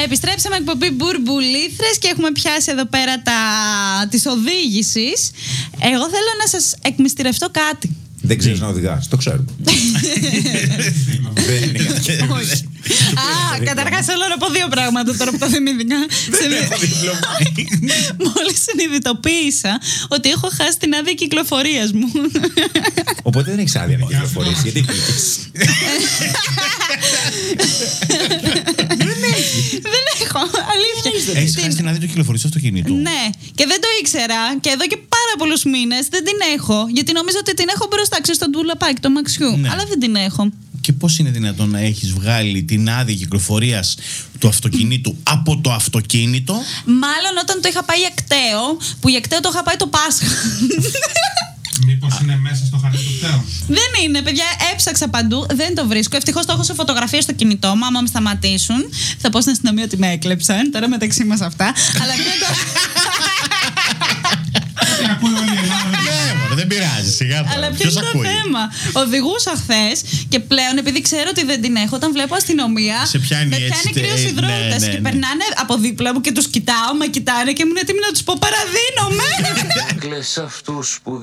Επιστρέψαμε εκπομπή Μπουρμπουλήθρες και έχουμε πιάσει εδώ πέρα της οδήγησης. Εγώ θέλω να σας εκμυστηρευτώ κάτι. Δεν ξέρεις να οδηγάς, το ξέρουμε. Δεν είναι Όχι. Καταρχάς θέλω να πω δύο πράγματα τώρα που το θυμήθηκα. Μόλις συνειδητοποίησα ότι έχω χάσει την άδεια κυκλοφορίας μου. Οπότε δεν έχεις άδεια να κυκλοφορείς, γιατί πήγες. Δεν έχω, αλήθεια. Έχεις χάσει την άδεια του κυκλοφορίας του αυτοκινήτου. Ναι, και δεν το ήξερα και εδώ και πάρα πολλούς μήνες δεν την έχω. Γιατί νομίζω ότι την έχω μπροστά, ξέρεις, στο ντουλαπάκι του αμαξιού. Ναι. Αλλά δεν την έχω. Και πώς είναι δυνατόν να έχεις βγάλει την άδεια κυκλοφορίας του αυτοκινήτου από το αυτοκίνητο? Μάλλον όταν το είχα πάει εκταίο, που η εκταίο το είχα πάει το Πάσχα. Μήπως είναι μέσα στο χαρτί του κταίου? Δεν είναι, παιδιά, έψαξα παντού, δεν το βρίσκω. Ευτυχώς το έχω σε φωτογραφία στο κινητό μου. Άμα με σταματήσουν, θα πω στην αστυνομία ότι με έκλεψαν. Τώρα μεταξύ μας αυτά. Αλλά δεν το. Δεν πειράζει, σιγά. Αλλά ποιο είναι το θέμα? Οδηγούσα χθες και πλέον, επειδή ξέρω ότι δεν την έχω, όταν βλέπω αστυνομία. Σε πιάνει με έτσι, πιάνει κρύος υδρότας ναι. και περνάνε από δίπλα μου και τους κοιτάω, με κοιτάνε και ήμουν έτοιμη να τους πω παραδίνομαι. Κλαις αυτούς που